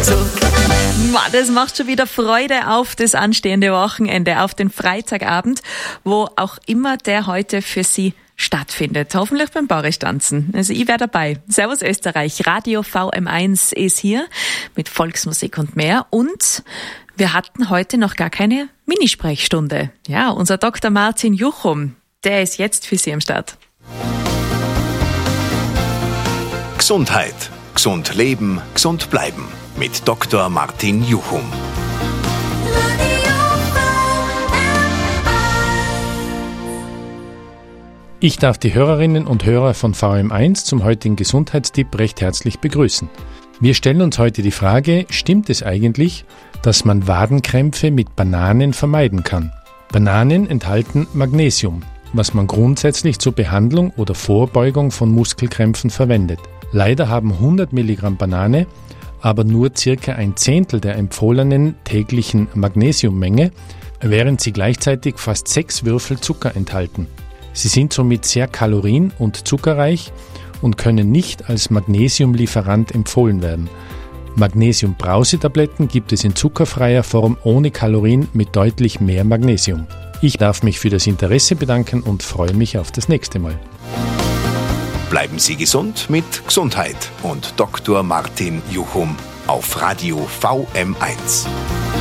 Das macht schon wieder Freude auf das anstehende Wochenende, auf den Freitagabend, wo auch immer der heute für Sie stattfindet. Hoffentlich beim Barisch-Tanzen. Also ich wäre dabei. Servus Österreich, Radio VM1 ist hier mit Volksmusik und mehr. Und wir hatten heute noch gar keine Minisprechstunde. Ja, unser Dr. Martin Juchum, der ist jetzt für Sie am Start. Gesundheit. Gesund leben, gesund bleiben. Mit Dr. Martin Juchum. Ich darf die Hörerinnen und Hörer von VM1 zum heutigen Gesundheitstipp recht herzlich begrüßen. Wir stellen uns heute die Frage, stimmt es eigentlich, dass man Wadenkrämpfe mit Bananen vermeiden kann? Bananen enthalten Magnesium, was man grundsätzlich zur Behandlung oder Vorbeugung von Muskelkrämpfen verwendet. Leider haben 100 Milligramm Banane aber nur circa 1/10 der empfohlenen täglichen Magnesiummenge, während sie gleichzeitig fast 6 Würfel Zucker enthalten. Sie sind somit sehr kalorien- und zuckerreich und können nicht als Magnesiumlieferant empfohlen werden. Magnesium-Brausetabletten gibt es in zuckerfreier Form ohne Kalorien mit deutlich mehr Magnesium. Ich darf mich für das Interesse bedanken und freue mich auf das nächste Mal. Bleiben Sie gesund mit Gesundheit und Dr. Martin Juchum auf Radio VM1.